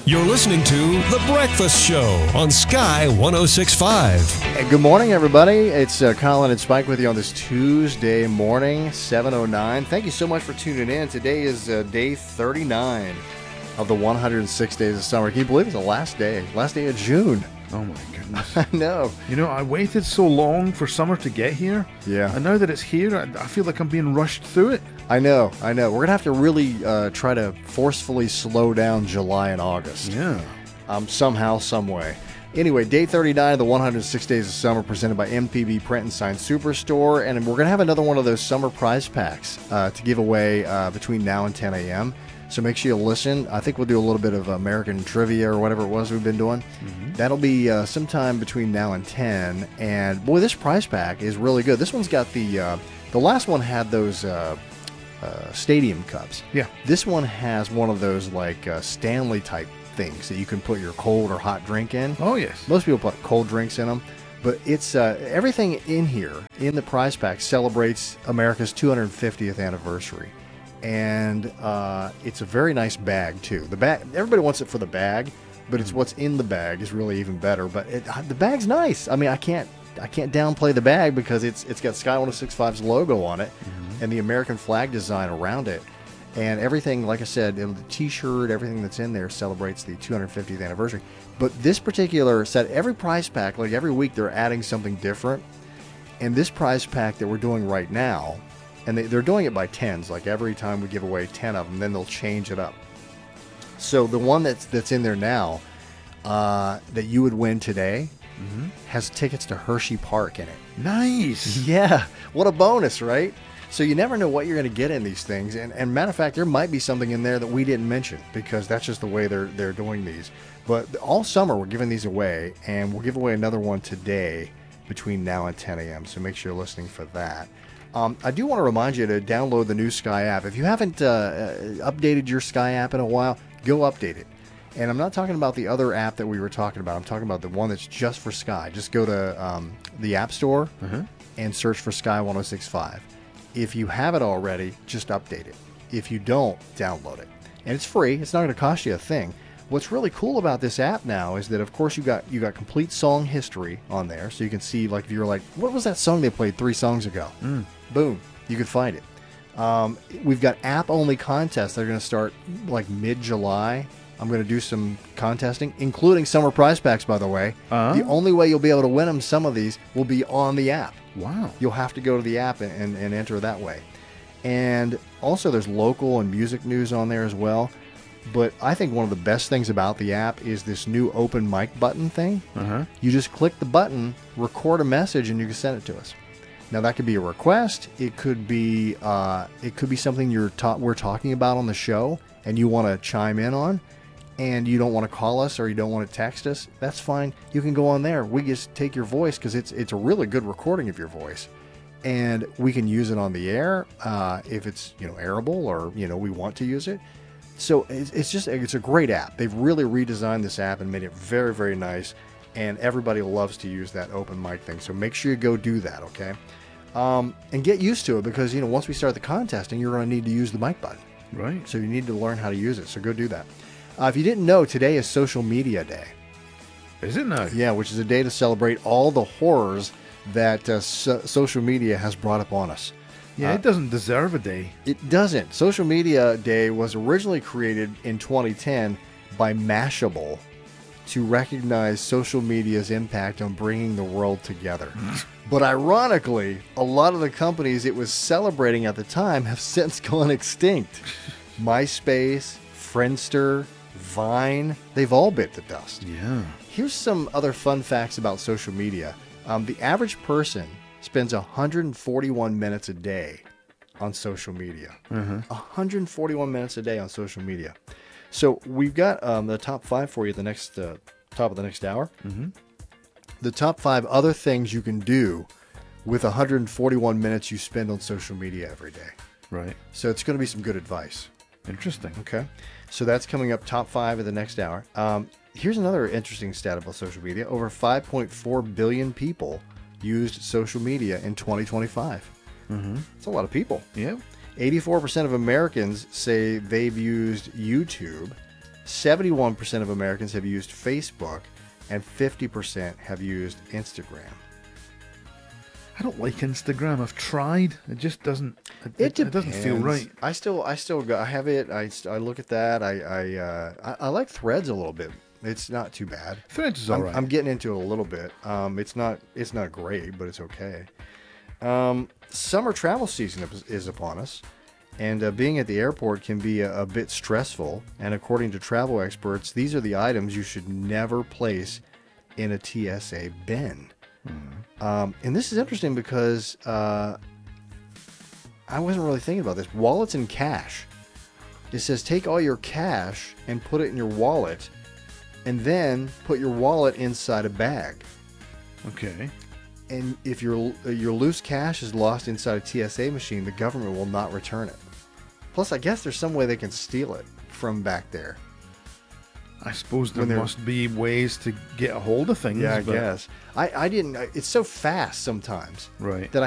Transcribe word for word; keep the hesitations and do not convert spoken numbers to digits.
You're listening to The Breakfast Show on Sky one oh six point five. Hey, good morning, everybody. It's uh, Colin and Spike with you on this Tuesday morning, seven oh nine. Thank you so much for tuning in. Today is uh, day thirty-nine of the one hundred six days of summer. Can you believe it's the last day? Last day of June. Oh my goodness. I know. You know, I waited so long for summer to get here. Yeah. And now that it's here, I, I feel like I'm being rushed through it. I know, I know. We're going to have to really uh, try to forcefully slow down July and August. Yeah. Um, somehow, some way. Anyway, day thirty-nine of the one hundred six days of summer presented by M P B Print and Sign Superstore. And we're going to have another one of those summer prize packs uh, to give away uh, between now and ten a.m. So make sure you listen. I think we'll do a little bit of American trivia or whatever it was we've been doing. Mm-hmm. That'll be uh, sometime between now and ten. And boy, this prize pack is really good. This one's got the, uh, the last one had those uh, uh, stadium cups. Yeah. This one has one of those like uh, Stanley type things that you can put your cold or hot drink in. Oh, yes. Most people put cold drinks in them. But it's uh, everything in here, in the prize pack, celebrates America's two hundred fiftieth anniversary. And uh, it's a very nice bag, too. The bag, everybody wants it for the bag, but it's what's in the bag is really even better. But it, the bag's nice. I mean, I can't I can't downplay the bag because it's it's got Sky one oh six point five's logo on it mm-hmm. and the American flag design around it. And everything, like I said, the T-shirt, everything that's in there celebrates the two hundred fiftieth anniversary. But this particular set, every prize pack, like every week, they're adding something different. And this prize pack that we're doing right now, and they, they're doing it by tens, like every time we give away ten of them, then they'll change it up. So the one that's that's in there now uh, that you would win today mm-hmm. has tickets to Hershey Park in it. Nice. Yeah. What a bonus, right? So you never know what you're going to get in these things. And, and matter of fact, there might be something in there that we didn't mention because that's just the way they're they're doing these. But all summer we're giving these away, and we'll give away another one today between now and ten a.m. So make sure you're listening for that. Um, I do want to remind you to download the new Sky app. If you haven't uh, updated your Sky app in a while, go update it. And I'm not talking about the other app that we were talking about. I'm talking about the one that's just for Sky. Just go to um, the App Store uh-huh. and search for Sky one oh six point five. If you have it already, just update it. If you don't, download it. And it's free. It's not going to cost you a thing. What's really cool about this app now is that, of course, you got you got complete song history on there. So you can see, like, if you're like, what was that song they played three songs ago? Mm. Boom. You can find it. Um, we've got app-only contests that are going to start, like, mid-July. I'm going to do some contesting, including summer prize packs, by the way. Uh-huh. The only way you'll be able to win them, some of these, will be on the app. Wow. You'll have to go to the app and, and, and enter that way. And also there's local and music news on there as well. But I think one of the best things about the app is this new open mic button thing. Uh-huh. You just click the button, record a message, and you can send it to us. Now that could be a request. It could be uh, it could be something you're ta- we're talking about on the show and you want to chime in on. And you don't want to call us or you don't want to text us, that's fine. You can go on there. We just take your voice because it's it's a really good recording of your voice. And we can use it on the air uh, if it's, you know, airable or, you know, we want to use it. So it's, it's just, it's a great app. They've really redesigned this app and made it very, very nice. And everybody loves to use that open mic thing. So make sure you go do that, okay? Um, and get used to it because, you know, once we start the contesting, you're going to need to use the mic button. Right. So you need to learn how to use it. So go do that. Uh, if you didn't know, today is Social Media Day. Is it now? Yeah, which is a day to celebrate all the horrors that uh, so- social media has brought upon us. Yeah, uh, it doesn't deserve a day. It doesn't. Social Media Day was originally created in twenty ten by Mashable to recognize social media's impact on bringing the world together. But ironically, a lot of the companies it was celebrating at the time have since gone extinct. MySpace, Friendster, Vine, they've all bit the dust. Yeah. Here's some other fun facts about social media. Um, the average person spends one hundred forty-one minutes a day on social media. Mm-hmm. one hundred forty-one minutes a day on social media. So we've got um, the top five for you at the next uh, top of the next hour. Mm-hmm. The top five other things you can do with one hundred forty-one minutes you spend on social media every day. Right. So it's going to be some good advice. Interesting. Okay. So that's coming up top five of the next hour. Um, here's another interesting stat about social media. Over five point four billion people used social media in twenty twenty-five. Mm-hmm. That's a lot of people. Yeah. eighty-four percent of Americans say they've used YouTube. seventy-one percent of Americans have used Facebook, and fifty percent have used Instagram. I don't like Instagram. I've tried. It just doesn't. It, It, it, it doesn't feel right. I still, I still, go, I have it. I, st- I look at that. I, I, uh, I, I like Threads a little bit. It's not too bad. Threads is I'm, alright. I'm getting into it a little bit. Um, it's not, it's not great, but it's okay. Um, summer travel season is, is upon us, and uh, being at the airport can be a, a bit stressful. And according to travel experts, these are the items you should never place in a T S A bin. Mm-hmm. Um, and this is interesting because uh, I wasn't really thinking about this. Wallets and cash. It says take all your cash and put it in your wallet, and then put your wallet inside a bag. Okay. And if your your loose cash is lost inside a T S A machine, the government will not return it. Plus, I guess there's some way they can steal it from back there. I suppose there When they're- must be ways to get a hold of things. Yeah, I but- guess. I, I didn't. It's so fast sometimes Right. that